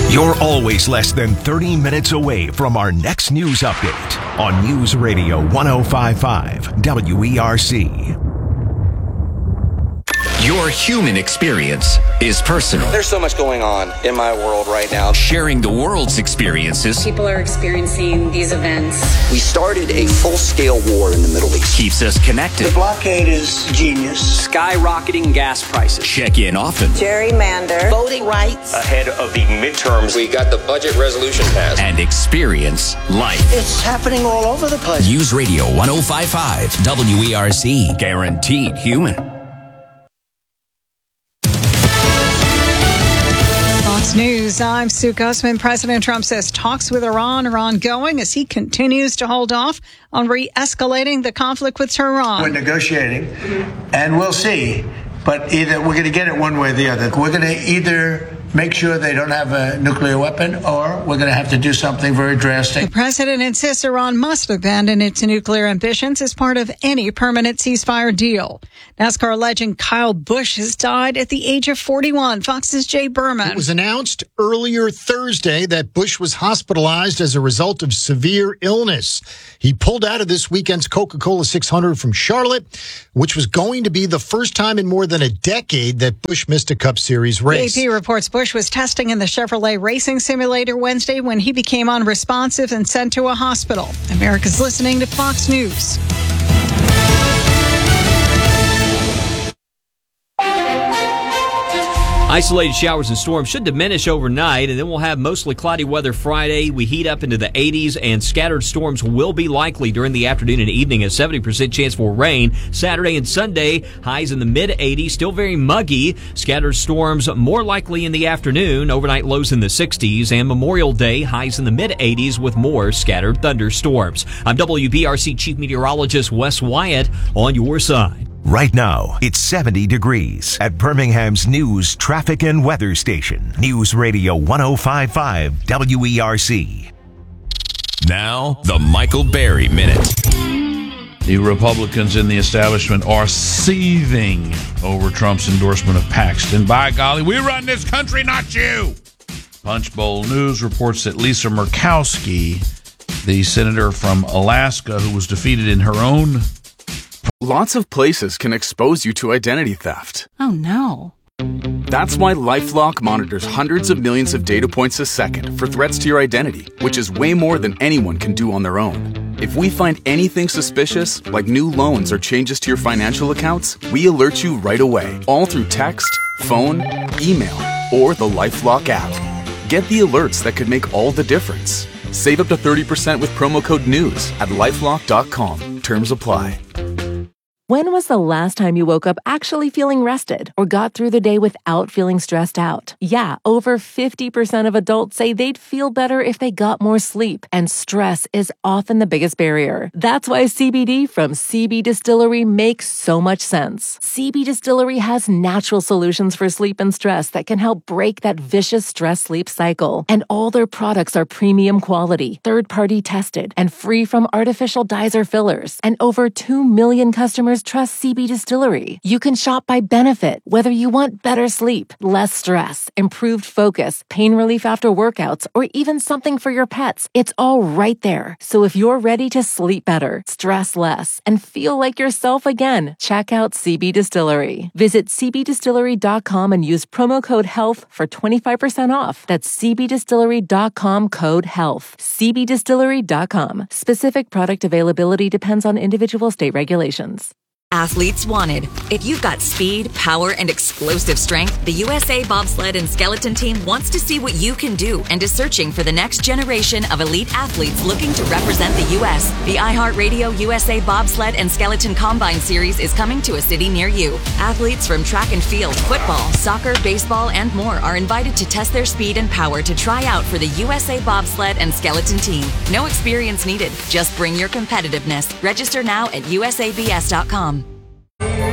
You're always less than 30 minutes away from our next news update on News Radio 1055 WERC. Your human experience is personal. There's so much going on in my world right now. Sharing the world's experiences. People are experiencing these events. We started a full-scale war in the Middle East. Keeps us connected. The blockade is genius. Skyrocketing gas prices. Check in often. Gerrymander. Voting rights. Ahead of the midterms. We got the budget resolution passed. And experience life. It's happening all over the place. News Radio 1055 WERC. Guaranteed human. Fox News, I'm Sue Gusman. President Trump says talks with Iran are ongoing as he continues to hold off on re-escalating the conflict with Tehran. We're negotiating, and we'll see. But either we're going to get it one way or the other. We're going to either make sure they don't have a nuclear weapon, or we're going to have to do something very drastic. The president insists Iran must abandon its nuclear ambitions as part of any permanent ceasefire deal. NASCAR legend Kyle Busch has died at the age of 41. Fox's Jay Berman. It was announced earlier Thursday that Busch was hospitalized as a result of severe illness. He pulled out of this weekend's Coca-Cola 600 from Charlotte, which was going to be the first time in more than a decade that Busch missed a Cup Series race. AP reports Busch was testing in the Chevrolet racing simulator Wednesday when he became unresponsive and sent to a hospital. America's listening to Fox News. Isolated showers and storms should diminish overnight, and then we'll have mostly cloudy weather Friday. We heat up into the 80s, and scattered storms will be likely during the afternoon and evening. A 70% chance for rain. Saturday and Sunday, highs in the mid-80s, still very muggy. Scattered storms more likely in the afternoon. Overnight lows in the 60s, and Memorial Day, highs in the mid-80s with more scattered thunderstorms. I'm WBRC Chief Meteorologist Wes Wyatt on your side. Right now, it's 70 degrees at Birmingham's news, traffic, and weather station. News Radio 1055 WERC. Now, the Michael Berry Minute. The Republicans in the establishment are seething over Trump's endorsement of Paxton. By golly, we run this country, not you! Punchbowl News reports that Lisa Murkowski, the senator from Alaska who was defeated in her own... Lots of places can expose you to identity theft. Oh, no. That's why LifeLock monitors hundreds of millions of data points a second for threats to your identity, which is way more than anyone can do on their own. If we find anything suspicious, like new loans or changes to your financial accounts, we alert you right away, all through text, phone, email, or the LifeLock app. Get the alerts that could make all the difference. Save up to 30% with promo code NEWS at LifeLock.com. Terms apply. When was the last time you woke up actually feeling rested or got through the day without feeling stressed out? Yeah, over 50% of adults say they'd feel better if they got more sleep, and stress is often the biggest barrier. That's why CBD from CB Distillery makes so much sense. CB Distillery has natural solutions for sleep and stress that can help break that vicious stress-sleep cycle. And all their products are premium quality, third-party tested, and free from artificial dyes or fillers. And over 2 million customers trust CB Distillery. You can shop by benefit, whether you want better sleep, less stress, improved focus, pain relief after workouts, or even something for your pets. It's all right there. So if you're ready to sleep better, stress less, and feel like yourself again, check out CB Distillery. Visit cbdistillery.com and use promo code HEALTH for 25% off. That's cbdistillery.com code HEALTH. cbdistillery.com. Specific product availability depends on individual state regulations. Athletes wanted. If you've got speed, power, and explosive strength, the USA Bobsled and Skeleton Team wants to see what you can do and is searching for the next generation of elite athletes looking to represent the U.S. The iHeartRadio USA Bobsled and Skeleton Combine Series is coming to a city near you. Athletes from track and field, football, soccer, baseball, and more are invited to test their speed and power to try out for the USA Bobsled and Skeleton Team. No experience needed. Just bring your competitiveness. Register now at usabs.com.